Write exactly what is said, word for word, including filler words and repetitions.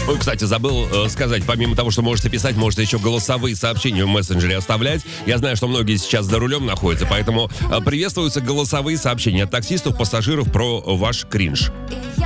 Ой, кстати, забыл э, сказать, помимо того, что можете писать, можете еще голосовые сообщения в мессенджере оставлять. Я знаю, что многие сейчас за рулем находятся, поэтому э, приветствуются голосовые сообщения от таксистов, пассажиров про ваш кринж.